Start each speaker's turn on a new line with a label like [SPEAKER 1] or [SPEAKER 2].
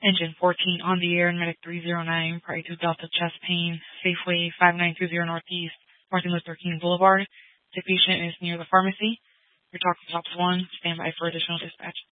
[SPEAKER 1] Engine 14 on the air, Medic 309, Party 2 Delta, chest pain, Safeway 5920 Northeast, Martin Luther King Boulevard. The patient is near the pharmacy. Your talk to Tops 1. Stand by for additional dispatch.